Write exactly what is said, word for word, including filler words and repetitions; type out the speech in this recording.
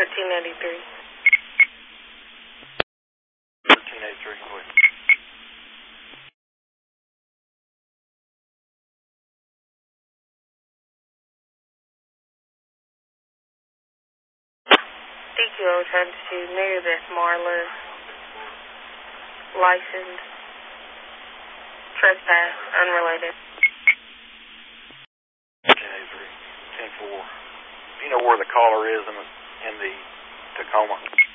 thirteen eighty-three. thirteen eighty-three, go ahead. D Q O trying to Mary Beth Marler, license, trespass, unrelated. thirteen eighty-three, ten four. Do you know where the caller is in the, in the Tacoma?